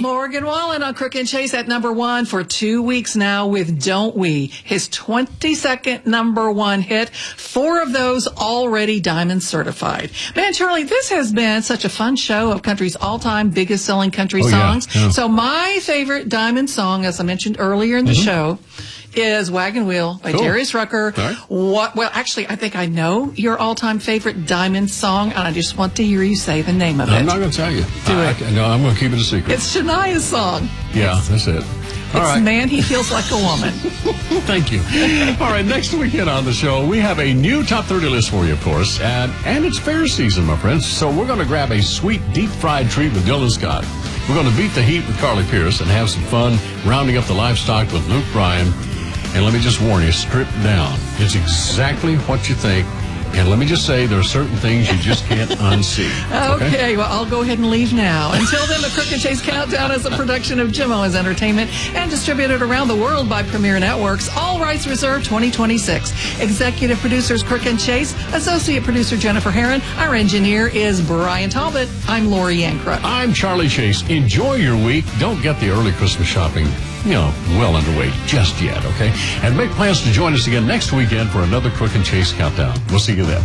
Morgan Wallen on Crook and Chase at number one for 2 weeks now with Don't We, his 22nd number one hit. 4 of those already diamond certified. Man, Charlie, this has been such a fun show of country's all-time biggest selling country songs. Yeah. So my favorite diamond song, as I mentioned earlier in the show, is Wagon Wheel by Darius Rucker. Right. Well, actually, I think I know your all-time favorite diamond song, and I just want to hear you say the name of it. I'm not going to tell you. No, I'm going to keep it a secret. It's Shania's song. Yeah, that's it. All right. Man, he feels like a woman. Thank you. All right, next weekend on the show, we have a new top 30 list for you, of course, and it's fair season, my friends. So we're going to grab a sweet deep-fried treat with Dylan Scott. We're going to beat the heat with Carly Pierce and have some fun rounding up the livestock with Luke Bryan. And let me just warn you, stripped down. It's exactly what you think. And let me just say, there are certain things you just can't unsee. Okay, well, I'll go ahead and leave now. Until then, the Crook and Chase Countdown is a production of Jim Owens Entertainment and distributed around the world by Premier Networks. All rights reserved 2026. Executive producers Crook and Chase. Associate producer Jennifer Herron. Our engineer is Brian Talbot. I'm Lori Yancrut. I'm Charlie Chase. Enjoy your week. Don't get the early Christmas shopping well underway just yet, okay? And make plans to join us again next weekend for another Crook and Chase Countdown. We'll see you then.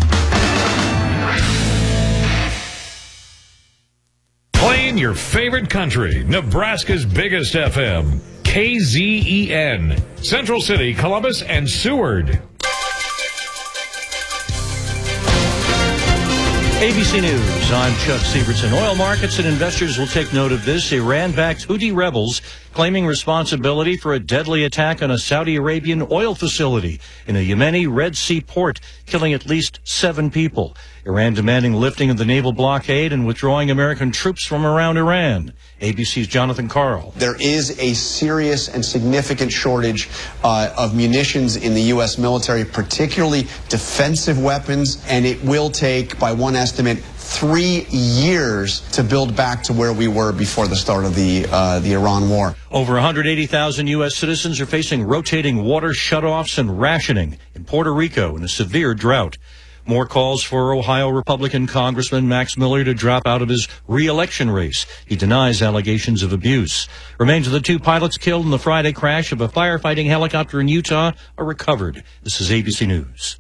Playing your favorite country, Nebraska's biggest FM, KZEN, Central City, Columbus, and Seward. ABC News, I'm Chuck Sievertson. Oil markets and investors will take note of this. Iran-backed Houthi rebels claiming responsibility for a deadly attack on a Saudi Arabian oil facility in a Yemeni Red Sea port, killing at least 7 people. Iran demanding lifting of the naval blockade and withdrawing American troops from around Iran. ABC's Jonathan Carl. There is a serious and significant shortage of munitions in the U.S. military, particularly defensive weapons, and it will take, by one estimate, 3 years to build back to where we were before the start of the Iran war. Over 180,000 U.S. citizens are facing rotating water shutoffs and rationing in Puerto Rico in a severe drought. More calls for Ohio Republican Congressman Max Miller to drop out of his re-election race. He denies allegations of abuse. Remains of the 2 pilots killed in the Friday crash of a firefighting helicopter in Utah are recovered. This is ABC News.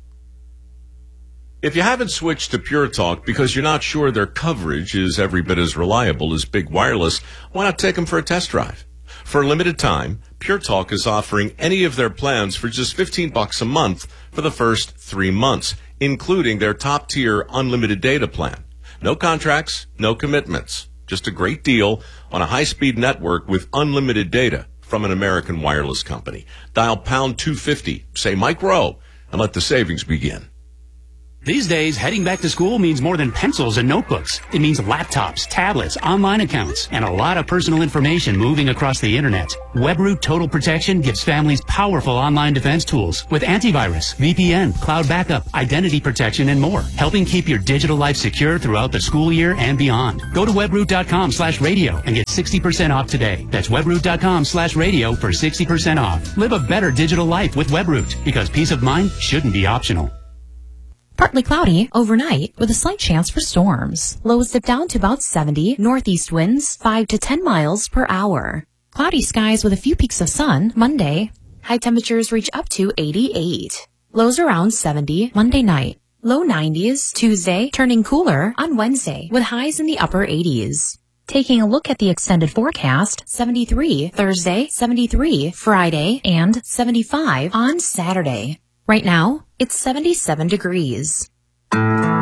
If you haven't switched to Pure Talk because you're not sure their coverage is every bit as reliable as Big Wireless, why not take them for a test drive? For a limited time, Pure Talk is offering any of their plans for just $15 a month for the first 3 months, including their top-tier unlimited data plan. No contracts, no commitments. Just a great deal on a high-speed network with unlimited data from an American wireless company. Dial pound 250, say Mike Rowe, and let the savings begin. These days, heading back to school means more than pencils and notebooks. It means laptops, tablets, online accounts, and a lot of personal information moving across the internet. WebRoot Total Protection gives families powerful online defense tools with antivirus, VPN, cloud backup, identity protection, and more, helping keep your digital life secure throughout the school year and beyond. Go to webroot.com/radio and get 60% off today. That's webroot.com/radio for 60% off. Live a better digital life with WebRoot, because peace of mind shouldn't be optional. Partly cloudy overnight with a slight chance for storms. Lows dip down to about 70, northeast winds 5 to 10 miles per hour. Cloudy skies with a few peaks of sun Monday. High temperatures reach up to 88. Lows around 70 Monday night. Low 90s Tuesday, turning cooler on Wednesday with highs in the upper 80s. Taking a look at the extended forecast, 73 Thursday, 73 Friday, and 75 on Saturday. Right now, it's 77 degrees.